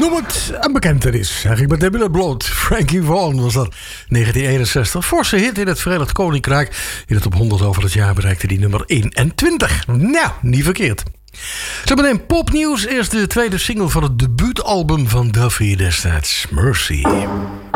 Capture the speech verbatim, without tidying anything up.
Noem het een bekentenis. Zeg ik met de billen bloot. Frankie Vaughan was dat. negentien eenenzestig. Forse hit in het Verenigd Koninkrijk. In het op honderd over het jaar bereikte die nummer eenentwintig. Nou, niet verkeerd. Zo meteen popnieuws. Eerst de tweede single van het debuutalbum van Duffy destijds. Mercy.